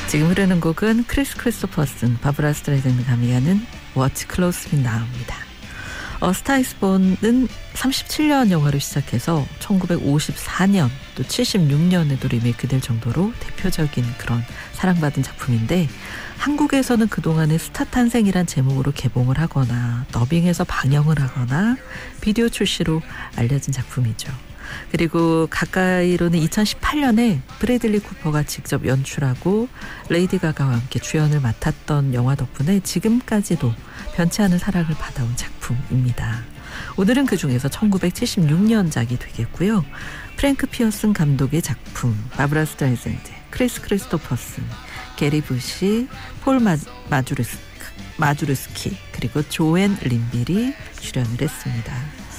지금 흐르는 곡은 크리스 크리스토퍼슨, 바브라 스트라이샌드가 함께하는 Watch Closely Now입니다. 스타 이즈 본은 37년 영화로 시작해서 1954년 또 76년에도 리메이크될 정도로 대표적인 그런 사랑받은 작품인데, 한국에서는 그동안에 스타 탄생이란 제목으로 개봉을 하거나 더빙해서 방영을 하거나 비디오 출시로 알려진 작품이죠. 그리고 가까이로는 2018년에 브래들리 쿠퍼가 직접 연출하고 레이디 가가와 함께 주연을 맡았던 영화 덕분에 지금까지도 변치 않은 사랑을 받아온 작품입니다. 오늘은 그중에서 1976년작이 되겠고요. 프랭크 피어슨 감독의 작품, 바브라 스트라이샌드, 크리스 크리스토퍼슨, 게리 부시, 폴 마주르스키, 그리고 조앤 림빌이 출연을 했습니다.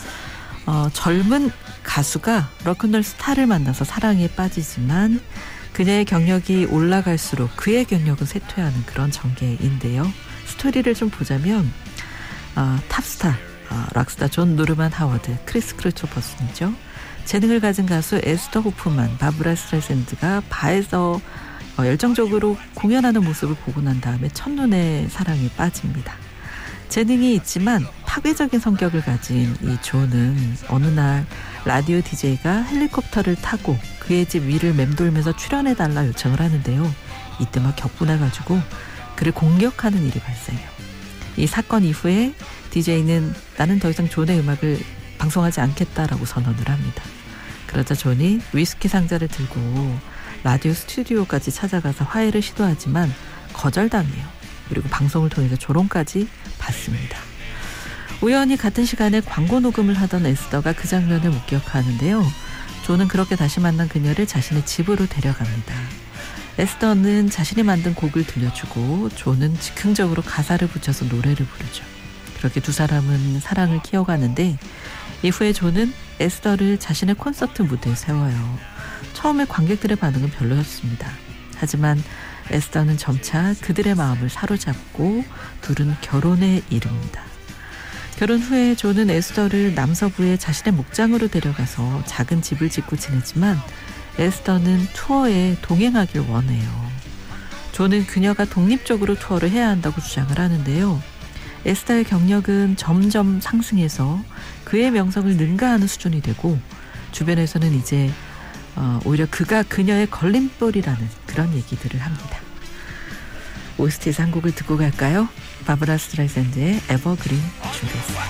젊은 가수가 록큰롤 스타를 만나서 사랑에 빠지지만 그녀의 경력이 올라갈수록 그의 경력은 쇠퇴하는 그런 전개인데요. 스토리를 좀 보자면 탑스타, 락스타 존 노르만 하워드, 크리스 크리스토퍼슨이죠. 재능을 가진 가수 에스더 호프만, 바브라 스트라이샌드가 바에서 열정적으로 공연하는 모습을 보고 난 다음에 첫눈에 사랑에 빠집니다. 재능이 있지만 파괴적인 성격을 가진 이 존은 어느 날 라디오 DJ가 헬리콥터를 타고 그의 집 위를 맴돌면서 출연해달라 요청을 하는데요. 이때 막 격분해가지고 그를 공격하는 일이 발생해요. 이 사건 이후에 DJ는 나는 더 이상 존의 음악을 방송하지 않겠다라고 선언을 합니다. 그러자 존이 위스키 상자를 들고 라디오 스튜디오까지 찾아가서 화해를 시도하지만 거절당해요. 그리고 방송을 통해서 조롱까지 받습니다. 우연히 같은 시간에 광고 녹음을 하던 에스더가 그 장면을 목격하는데요. 존은 그렇게 다시 만난 그녀를 자신의 집으로 데려갑니다. 에스더는 자신이 만든 곡을 들려주고 존은 즉흥적으로 가사를 붙여서 노래를 부르죠. 그렇게 두 사람은 사랑을 키워가는데 이후에 존은 에스더를 자신의 콘서트 무대에 세워요. 처음에 관객들의 반응은 별로였습니다. 하지만 에스더는 점차 그들의 마음을 사로잡고 둘은 결혼에 이릅니다. 결혼 후에 존은 에스더를 남서부의 자신의 목장으로 데려가서 작은 집을 짓고 지내지만 에스더는 투어에 동행하길 원해요. 존은 그녀가 독립적으로 투어를 해야 한다고 주장을 하는데요. 에스더의 경력은 점점 상승해서 그의 명성을 능가하는 수준이 되고 주변에서는 이제 오히려 그가 그녀의 걸림돌이라는 그런 얘기들을 합니다. OST에서 한 곡을 듣고 갈까요? 바브라 스트라이샌드의 에버그린 준비했어요.